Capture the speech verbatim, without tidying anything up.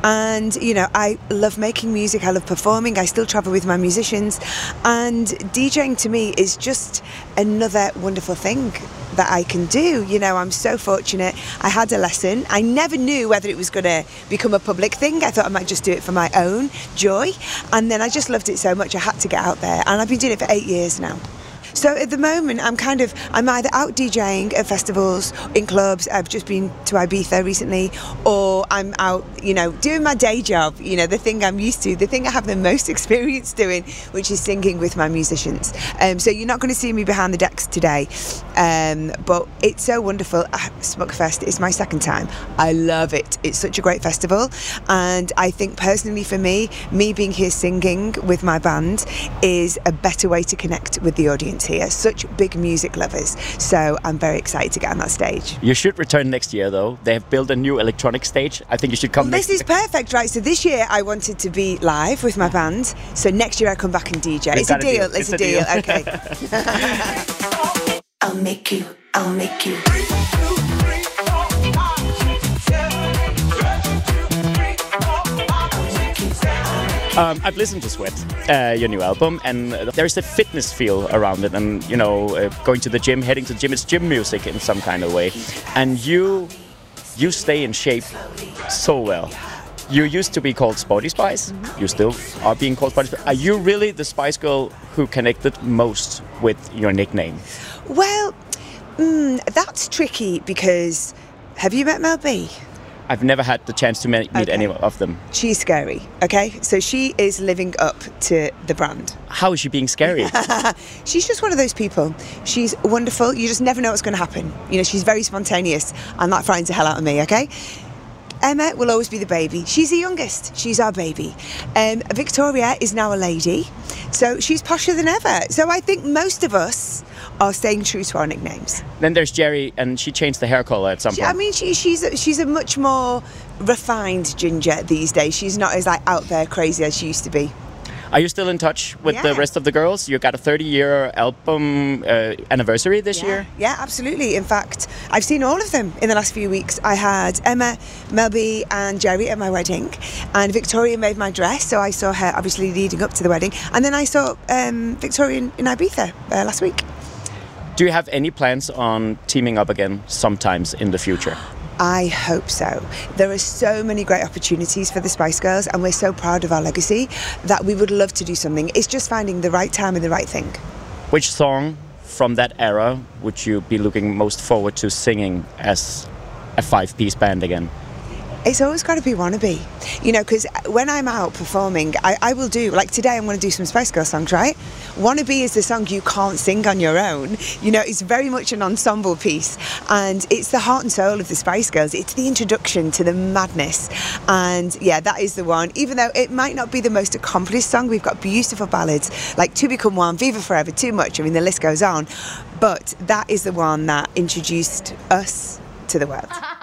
And, you know, I love making music, I love performing, I still travel with my musicians, and DJing to me is just another wonderful thing that I can do. You know, I'm so fortunate. I had a lesson. I never knew whether it was going to become a public thing. I thought I might just do it for my own joy. And then I just loved it so much I had to get out there. And I've been doing it for eight years now. So at the moment, I'm kind of, I'm either out DJing at festivals, in clubs, I've just been to Ibiza recently, or I'm out, you know, doing my day job, you know, the thing I'm used to, the thing I have the most experience doing, which is singing with my musicians. Um, so you're not going to see me behind the decks today, um, but it's so wonderful. Uh, Smuckfest is my second time. I love it. It's such a great festival, and I think personally for me, me being here singing with my band is a better way to connect with the audience here. Such big music lovers, so I'm very excited to get on that stage. You should return next year though. They have built a new electronic stage. I think you should come well, next this is perfect, right? So this year I wanted to be live with my band, so next year I come back and D J. It's a deal, it's, it's a deal, deal. Okay. I'll make you, I'll make you. Um, I've listened to Sweat, uh, your new album, and there's a fitness feel around it, and you know, uh, going to the gym, heading to the gym, it's gym music in some kind of way. And you, you stay in shape so well. You used to be called Sporty Spice. You still are being called Sporty Spice. Are you really the Spice Girl who connected most with your nickname? Well, mm, that's tricky because have you met Mel B? I've never had the chance to meet okay. any of them. She's scary, okay? So she is living up to the brand. How is she being scary? She's just one of those people. She's wonderful. You just never know what's going to happen. You know, she's very spontaneous, and that frightens the hell out of me, okay? Emma will always be the baby. She's the youngest. She's our baby. Um, Victoria is now a lady, so she's posher than ever. So I think most of us are staying true to our nicknames. Then there's Jerry, and she changed the hair color at some she, point. I mean, she, she's a, she's a much more refined Ginger these days. She's not as like out there crazy as she used to be. Are you still in touch with yeah. the rest of the girls? You got a thirty-year album uh, anniversary this yeah. year? Yeah, absolutely. In fact, I've seen all of them in the last few weeks. I had Emma, Mel B and Jerry at my wedding, and Victoria made my dress, so I saw her obviously leading up to the wedding, and then I saw um, Victoria in, in Ibiza uh, last week. Do you have any plans on teaming up again sometimes in the future? I hope so. There are so many great opportunities for the Spice Girls, and we're so proud of our legacy that we would love to do something. It's just finding the right time and the right thing. Which song from that era would you be looking most forward to singing as a five-piece band again? It's always got to be Wannabe, you know, because when I'm out performing, I, I will do, like today I'm going to do some Spice Girl songs, right? Wannabe is the song you can't sing on your own. You know, it's very much an ensemble piece, and it's the heart and soul of the Spice Girls. It's the introduction to the madness, and yeah, that is the one. Even though it might not be the most accomplished song, we've got beautiful ballads like To Become One, Viva Forever, Too Much, I mean the list goes on, but that is the one that introduced us to the world.